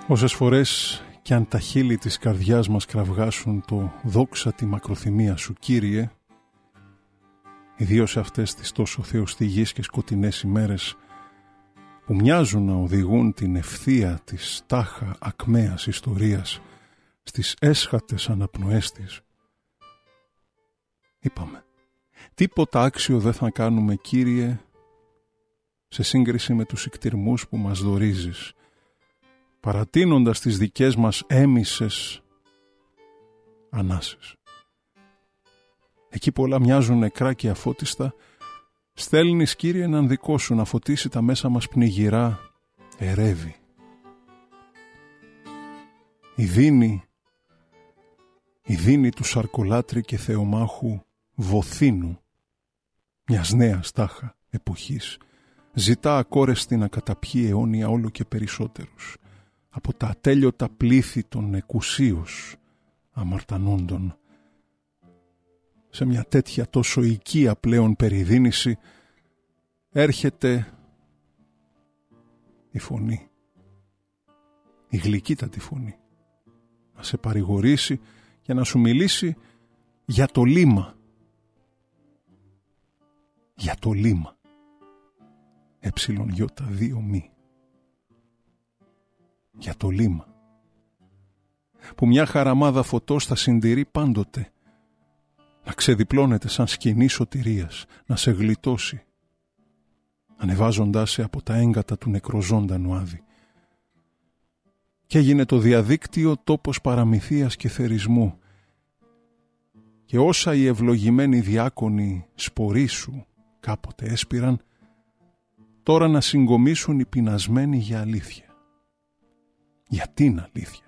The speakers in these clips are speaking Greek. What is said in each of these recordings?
Όσες φορές κι αν τα χείλη της καρδιάς μας κραυγάσουν το «δόξα τη μακροθυμία σου, Κύριε», ιδίως σε αυτές τις τόσο θεοστιγείς και σκοτεινές ημέρες που μοιάζουν να οδηγούν την ευθεία της τάχα ακμαίας ιστορίας στις έσχατες αναπνοές της, είπαμε, τίποτα άξιο δεν θα κάνουμε, Κύριε, σε σύγκριση με τους ικτηρμούς που μας δωρίζεις, παρατείνοντας τις δικές μας έμισες ανάσες. Εκεί πολλά μοιάζουν νεκρά και αφώτιστα, στέλνεις, Κύριε, έναν δικό σου να φωτίσει τα μέσα μας πνιγυρά ερεύη. Η δίνη του σαρκολάτρη και θεομάχου Βοθήνου, μιας νέας τάχα εποχής, ζητά ακόρεστη να καταπιεί αιώνια όλο και περισσότερους από τα ατέλειωτα πλήθη των εκουσίως αμαρτανόντων. Σε μια τέτοια τόσο οικία πλέον περιδίνηση έρχεται η φωνή, η γλυκύτατη φωνή, να σε παρηγορήσει και να σου μιλήσει για το λίμα. Για το λίμα. Ε2 μη. Για το λίμα. Που μια χαραμάδα φωτός θα συντηρεί πάντοτε, να ξεδιπλώνεται σαν σκηνή σωτηρίας, να σε γλιτώσει, ανεβάζοντάς σε από τα έγκατα του νεκροζώντανου άδη. Και έγινε το διαδίκτυο τόπος παραμυθίας και θερισμού, και όσα οι ευλογημένοι διάκονοι σποροί σου κάποτε έσπηραν, τώρα να συγκομίσουν οι πεινασμένοι για αλήθεια. Για την αλήθεια.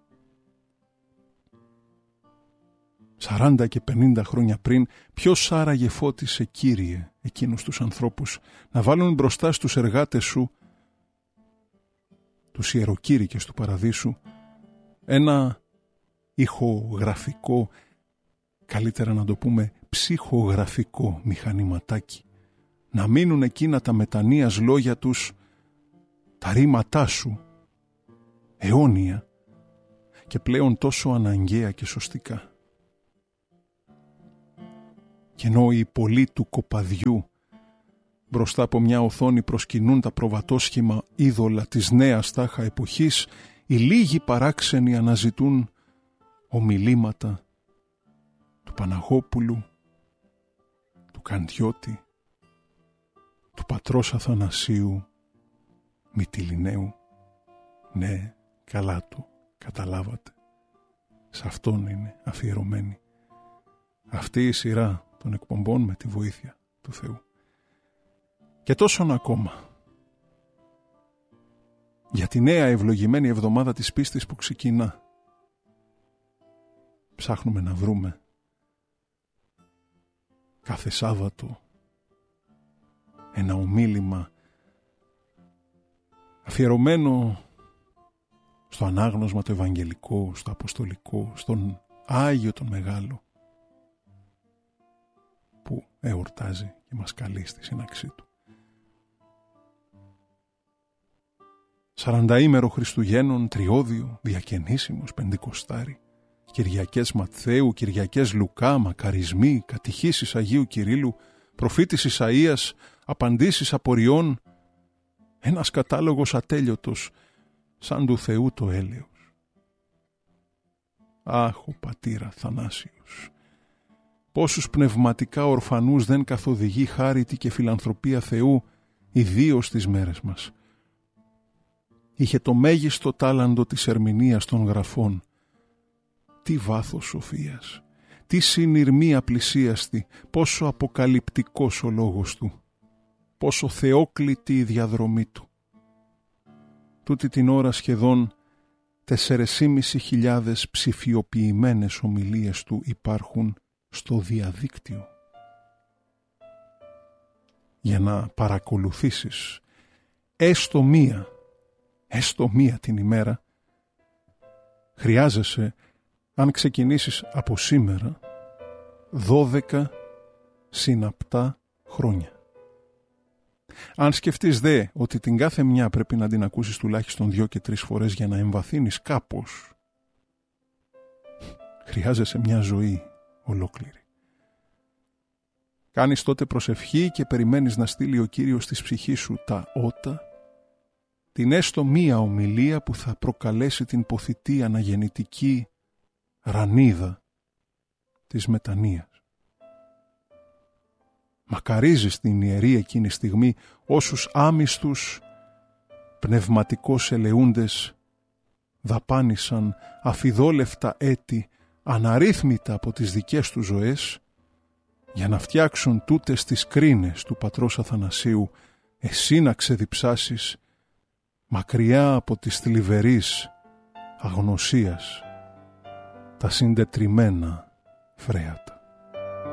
40 και 50 χρόνια πριν, ποιος άραγε φώτισε, Κύριε, εκείνους τους ανθρώπους να βάλουν μπροστά στους εργάτες σου, τους ιεροκήρυκες του παραδείσου, ένα ηχογραφικό, καλύτερα να το πούμε ψυχογραφικό μηχανηματάκι, να μείνουν εκείνα τα μετανοίας λόγια τους, τα ρήματά σου, αιώνια και πλέον τόσο αναγκαία και σωστικά. Και ενώ οι πολλοί του κοπαδιού μπροστά από μια οθόνη προσκυνούν τα προβατόσχημα είδωλα της νέας τάχα εποχής, οι λίγοι παράξενοι αναζητούν ομιλήματα του Παναγόπουλου, του Καντιώτη, του πατρός Αθανασίου Μυτιληναίου. Ναι, καλά το καταλάβατε. Σε αυτόν είναι αφιερωμένη αυτή η σειρά των εκπομπών με τη βοήθεια του Θεού. Και τόσον ακόμα για τη νέα ευλογημένη εβδομάδα της πίστης που ξεκινά. Ψάχνουμε να βρούμε κάθε Σάββατο ένα ομίλημα αφιερωμένο στο ανάγνωσμα το ευαγγελικό, στο αποστολικό, στον Άγιο τον Μεγάλο που εορτάζει και μας καλεί στη σύναξή του. 40ήμερο Χριστουγέννων, Τριώδιο, Διακαινήσιμος, Πεντηκοστάρι, Κυριακές Ματθαίου, Κυριακές Λουκά, Μακαρισμοί, Κατηχήσεις Αγίου Κυρίλλου, Προφήτης Ισαΐας, Απαντήσεις Απορριών, ένας κατάλογος ατέλειωτος, σαν του Θεού το έλεος. Αχ, ο πατήρα Θανάσιος, πόσους πνευματικά ορφανούς δεν καθοδηγεί χάριτη και φιλανθρωπία Θεού, ιδίως στις μέρες μας. Είχε το μέγιστο τάλαντο της ερμηνείας των γραφών. Τι βάθος σοφίας, τι συνειρμία πλησίαστη, πόσο αποκαλυπτικός ο λόγος του, πόσο θεόκλητη η διαδρομή του. Τούτη την ώρα σχεδόν 4.500 ψηφιοποιημένες ομιλίες του υπάρχουν στο διαδίκτυο. Για να παρακολουθήσεις έστω μία την ημέρα, χρειάζεσαι, αν ξεκινήσεις από σήμερα, 12 συναπτά χρόνια. Αν σκεφτείς δε ότι την κάθε μια πρέπει να την ακούσεις τουλάχιστον 2 και 3 φορές για να εμβαθύνεις κάπως, χρειάζεσαι μια ζωή ολόκληρη. Κάνεις τότε προσευχή και περιμένεις να στείλει ο Κύριος της ψυχής σου τα ότα, την έστω μία ομιλία που θα προκαλέσει την ποθητή αναγεννητική ρανίδα της μετανοίας. Μακαρίζεις την ιερή εκείνη στιγμή όσους άμυστους πνευματικώς ελεούντες δαπάνησαν αφιδόλευτα έτη αναρρύθμιτα από τις δικές τους ζωές για να φτιάξουν τούτες τις κρίνες του πατρός Αθανασίου, εσύ να ξεδιψάσεις μακριά από της θλιβερής αγνωσίας τα συντετριμμένα φρέατα.